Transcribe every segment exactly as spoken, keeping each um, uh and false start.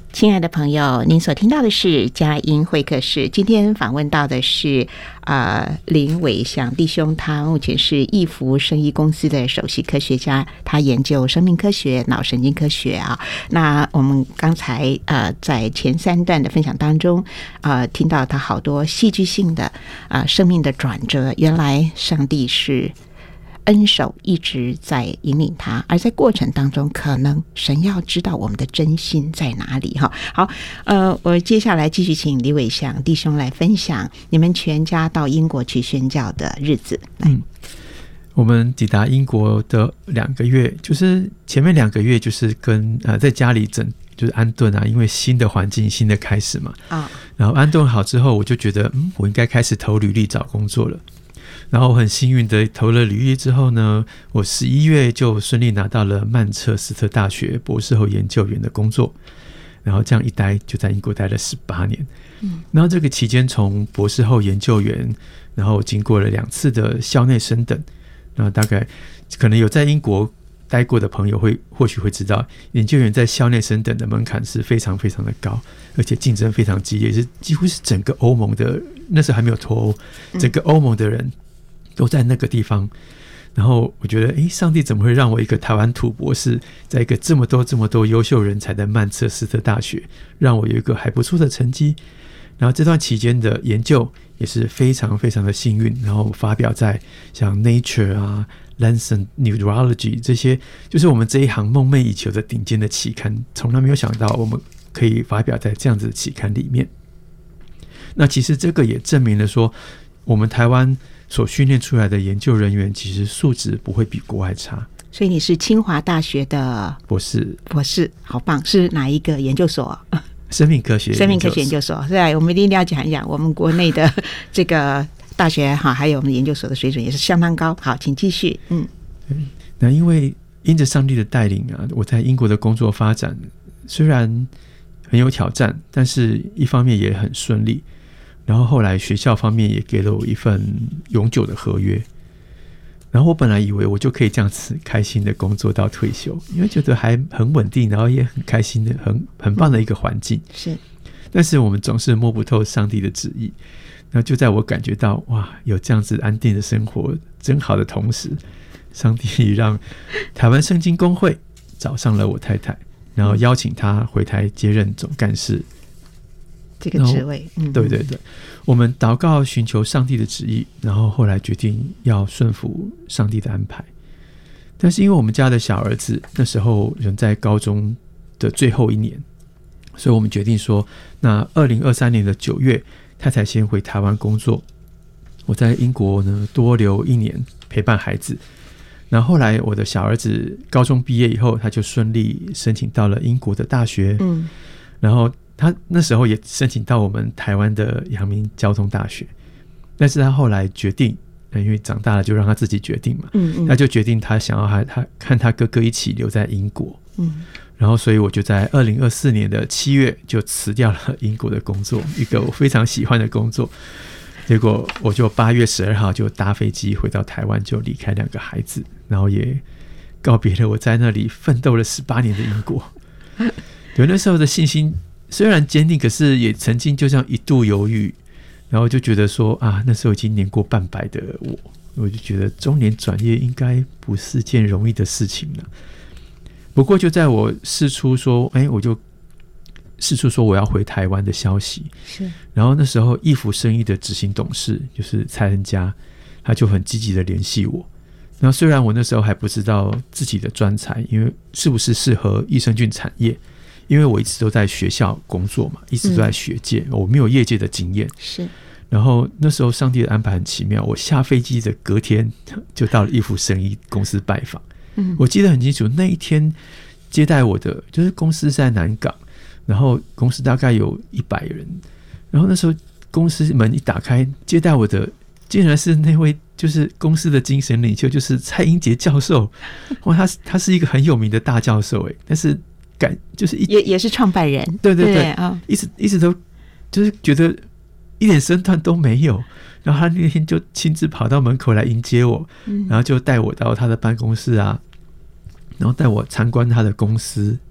亲爱的朋友，您所听到的是佳音会客室。今天访问到的是呃林伟祥弟兄，他目前是易福生医公司的首席科学家，他研究生命科学、脑神经科学啊。那我们刚才呃在前三段的分享当中，呃听到他好多戏剧性的啊、呃、生命的转折，原来上帝是恩手一直在引领他，而在过程当中可能神要知道我们的真心在哪里哈。好，呃，我接下来继续请李伟祥弟兄来分享你们全家到英国去宣教的日子。 嗯，我们抵达英国的两个月，就是前面两个月就是跟呃在家里整就是安顿啊，因为新的环境新的开始嘛啊，然后安顿好之后，我就觉得嗯，我应该开始投履历找工作了。然后我很幸运的投了履历之后呢，我十一月就顺利拿到了曼彻斯特大学博士后研究员的工作，然后这样一待就在英国待了十八年。嗯，然后这个期间从博士后研究员，然后经过了两次的校内升等，然后大概可能有在英国待过的朋友会或许会知道，研究员在校内升等的门槛是非常非常的高，而且竞争非常激烈，是几乎是整个欧盟的，那时候还没有脱欧，整个欧盟的人都在那个地方。然后我觉得诶，上帝怎么会让我一个台湾土博士，在一个这么多这么多优秀人才的曼彻斯特大学，让我有一个还不错的成绩。然后这段期间的研究也是非常非常的幸运，然后发表在像 Nature 啊 Lancet Neurology 这些就是我们这一行梦寐以求的顶尖的期刊，从来没有想到我们可以发表在这样子的期刊里面。那其实这个也证明了说，我们台湾所训练出来的研究人员其实素质不会比国外差。 所以你是清华大学的博士， 博士好棒！是哪一个研究所？ 生命科学生命科学研究所。对啊，我们一定要讲一讲我们国内的这个大学哈，还有我们研究所的水准也是相当高。好，请继续。嗯， 那因为因着上帝的带领啊，我在英国的工作发展虽然很有挑战，但是一方面也很顺利。然后后来学校方面也给了我一份永久的合约，然后我本来以为我就可以这样子开心的工作到退休，因为觉得还很稳定，然后也很开心的很很棒的一个环境。是，但是我们总是摸不透上帝的旨意。那就在我感觉到哇，有这样子安定的生活真好的同时，上帝让台湾圣经公会找上了我太太，然后邀请她回台接任总干事这个职位。嗯， 对对对，我们祷告寻求上帝的旨意，然后后来决定要顺服上帝的安排。但是因为我们家的小儿子那时候仍在高中的最后一年，所以我们决定说，那二零二三年的九月，太太先回台湾工作，我在英国呢多留一年陪伴孩子。然后后来我的小儿子高中毕业以后，他就顺利申请到了英国的大学。嗯，然后他那时候也申请到我们台湾的阳明交通大学，但是他后来决定，因为长大了就让他自己决定嘛，嗯嗯，他就决定他想要他他跟他哥哥一起留在英国，嗯，然后所以我就在二零二四年的七月就辞掉了英国的工作，一个我非常喜欢的工作，结果我就八月十二号就搭飞机回到台湾，就离开两个孩子，然后也告别了我在那里奋斗了十八年的英国。对，那时候的信心虽然坚定，可是也曾经就这样一度犹豫，然后就觉得说啊，那时候已经年过半百的我，我就觉得中年转业应该不是件容易的事情了。不过就在我释出说，哎，我就释出说我要回台湾的消息，是，然后那时候易福生医的执行董事就是蔡恩嘉，他就很积极的联系我。然后虽然我那时候还不知道自己的专才，因为是不是适合益生菌产业。因为我一直都在学校工作嘛，一直都在学界，嗯，我没有业界的经验。是，然后那时候上帝的安排很奇妙，我下飞机的隔天就到了易福生医公司拜访。嗯，我记得很清楚，那一天接待我的就是公司在南港，然后公司大概有一百人，然后那时候公司门一打开，接待我的竟然是那位就是公司的精神领袖，就是蔡英杰教授。哇，他他是一个很有名的大教授，哎，但是。感就是一也, 也是创办人， 对对 对, 对、哦、一直一直都就是觉得一点身段都没有，然后他那天就亲自跑到门口来迎接我，嗯，然后就带我到他的办公室啊，然后带我参观他的公司，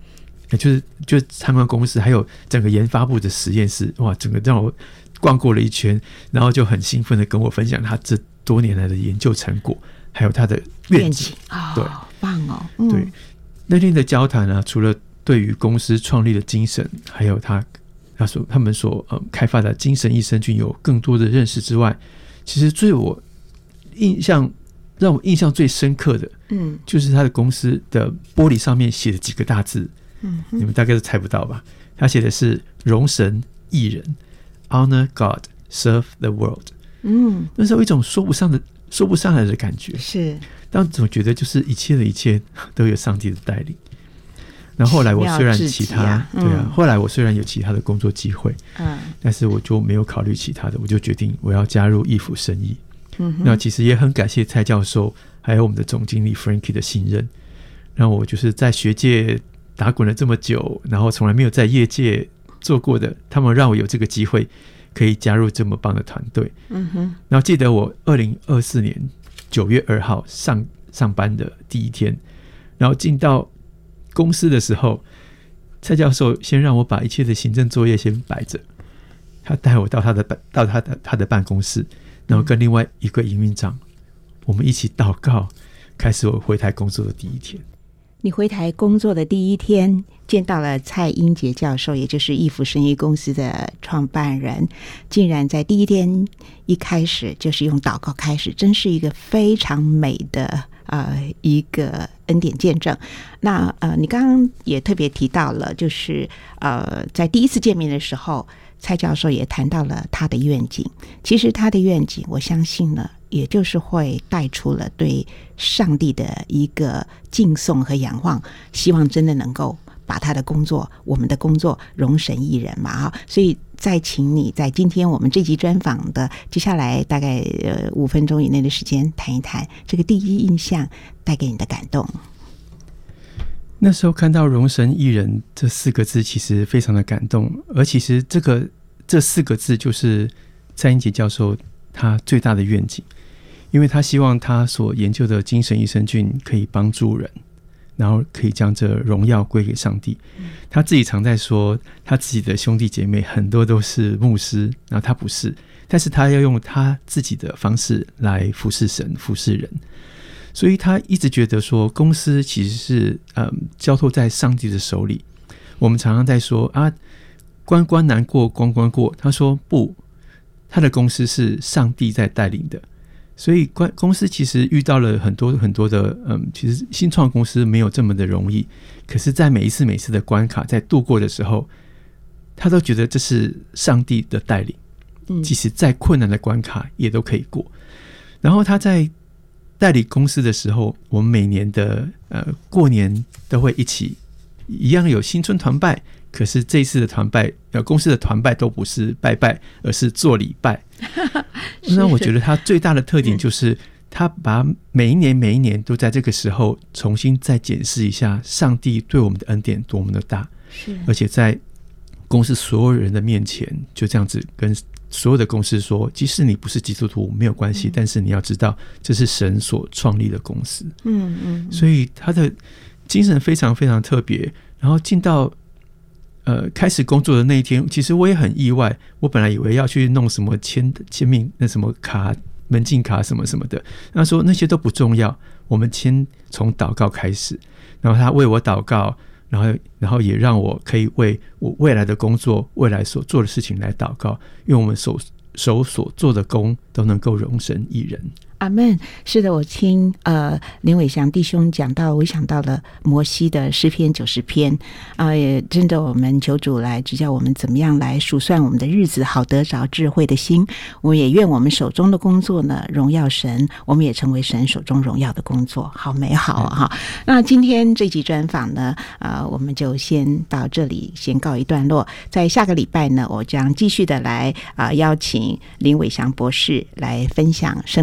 就是就参观公司，还有整个研发部的实验室，哇，整个让我逛过了一圈，然后就很兴奋的跟我分享他这多年来的研究成果，还有他的愿景。 哦， 对， 好棒哦！嗯、 对，那天的交谈啊，除了对于公司创立的精神，还有他他所他们所、呃、开发的精神益生菌有更多的认识之外，其实对我印象让我印象最深刻的，嗯，就是他的公司的玻璃上面写的几个大字，嗯，你们大概都猜不到吧？他写的是荣神益人 ，Honor God, Serve the World。嗯，那是有一种说不上的、说不上来的感觉。 是， 但总觉得就是一切的一切都有上帝的带领。然后后来我虽然其他、啊嗯、对啊，后来我虽然有其他的工作机会，嗯，但是我就没有考虑其他的，我就决定我要加入义府生意。嗯，那其实也很感谢蔡教授还有我们的总经理 Frankie 的信任，让我就是在学界打滚了这么久，然后从来没有在业界做过的，他们让我有这个机会可以加入这么棒的团队。嗯哼，然后记得我二零二四年九月二号上上班的第一天，然后进到公司的时候，蔡教授先让我把一切的行政作业先摆着，他带我到他的到他的他的办公室，然后跟另外一个营运长，我们一起祷告，开始我回台工作的第一天。 你回台工作的第一天，见到了蔡英杰教授，也就是义府生意公司的创办人，竟然在第一天一开始就是用祷告开始，真是一个非常美的呃一个恩典见证。那呃，你刚刚也特别提到了，就是呃，在第一次见面的时候，蔡教授也谈到了他的愿景。其实他的愿景，我相信呢，也就是会带出了对上帝的一个敬颂和仰望，希望真的能够把他的工作，我们的工作荣神益人嘛啊！所以再请你在今天我们这集专访的接下来大概呃五分钟以内的时间，谈一谈这个第一印象带给你的感动。 那时候看到荣神益人这四个字，其实非常的感动，而其实这个这四个字就是蔡英杰教授他最大的愿景，因为他希望他所研究的精神益生菌可以帮助人，然后可以将这荣耀归给上帝。嗯、他自己常在说他自己的兄弟姐妹很多都是牧师，然后他不是，但是他要用他自己的方式来服侍神服侍人，所以他一直觉得说公司其实是、嗯、交托在上帝的手里。我们常常在说啊，关关难过关关过，他说不，他的公司是上帝在带领的，所以公司其实遇到了很多很多的，嗯，其实新创公司没有这么的容易，可是在每一次每一次的关卡在度过的时候，他都觉得这是上帝的带领，嗯，即使再困难的关卡也都可以过。然后他在代理公司的时候，我们每年的呃过年都会一起一样有新春团拜，可是这一次的团拜，呃，公司的团拜都不是拜拜，而是做礼拜。那我觉得他最大的特点就是，他把每一年每一年都在这个时候重新再检视一下上帝对我们的恩典多么的大，而且在公司所有人的面前，就这样子跟所有的公司说，即使你不是基督徒没有关系，嗯、但是你要知道这是神所创立的公司。嗯 嗯, 嗯，所以他的精神非常非常特别。然后进到呃开始工作的那一天，其实我也很意外，我本来以为要去弄什么签签名那什么卡门禁卡什么什么的，他说那些都不重要，我们先从祷告开始。然后他为我祷告，然后然后也让我可以为我未来的工作未来所做的事情来祷告，因为我们手手所做的工都能够荣神益人。 阿们。是的，我听呃林伟祥弟兄讲到，我想到了摩西的诗篇九十篇啊、呃，也真的我们求主来指教我们怎么样来数算我们的日子，好得着智慧的心。我也愿我们手中的工作呢荣耀神，我们也成为神手中荣耀的工作，好美好啊！哈、嗯，那今天这集专访呢，呃，我们就先到这里，先告一段落。在下个礼拜呢，我将继续的来啊、呃、邀请林伟祥博士来分享生命见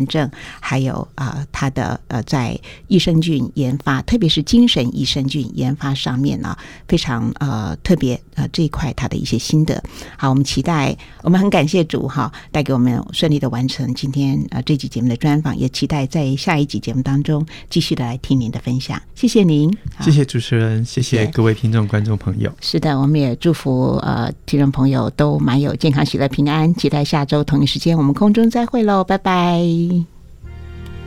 炎症，还有呃他的呃在益生菌研发，特别是精神益生菌研发上面呢，非常呃特别呃这一块他的一些心得。好，我们期待，我们很感谢主哈，带给我们顺利的完成今天呃这集节目的专访，也期待在下一集节目当中继续的来听您的分享。谢谢您， 谢谢主持人，谢谢各位听众观众朋友。 是的，我们也祝福呃听众朋友都蛮有健康喜乐平安，期待下周同一时间我们空中再会喽，拜拜。